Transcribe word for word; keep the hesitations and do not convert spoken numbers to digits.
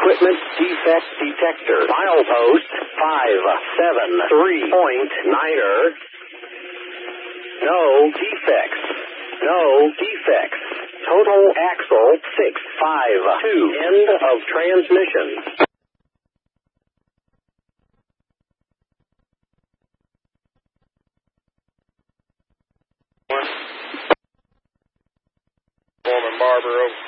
equipment defect detector. Milepost five seven three point niner. No defects. No defects. Total axle six five two. End of transmission. Foreman Barber, over.